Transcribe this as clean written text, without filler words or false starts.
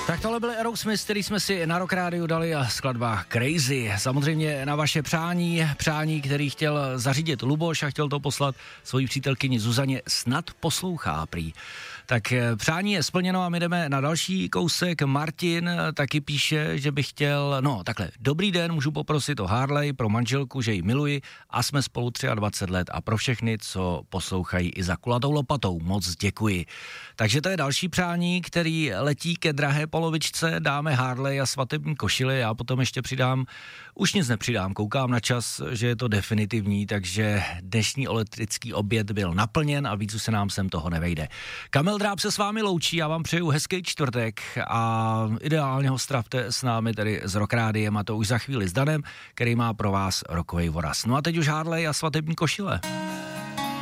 Tak tohle byl Aerosmith, který jsme si na Rock Rádiu dali, a skladba Crazy. Samozřejmě na vaše přání, který chtěl zařídit Luboš a chtěl to poslat svojí přítelkyni Zuzaně, snad poslouchá prý. Tak přání je splněno a my jdeme na další kousek. Martin taky píše, že by chtěl, takhle, dobrý den, můžu poprosit o Harley pro manželku, že ji miluji a jsme spolu 23 let a pro všechny, co poslouchají i za kulatou lopatou, moc děkuji. Takže to je další přání, který letí ke drahé polovičce, dáme Harley a svatební košili, já potom ještě přidám, už nic nepřidám, koukám na čas, že je to definitivní, takže dnešní elektrický oběd byl naplněn a víc už se nám sem toho nevejde. Kamil Dráb se s vámi loučí, já vám přeju hezký čtvrtek a ideálně ho stravte s námi tedy s Rock Rádiem, a to už za chvíli s Danem, který má pro vás rokovej voraz. No a teď už Harley a svatební košile.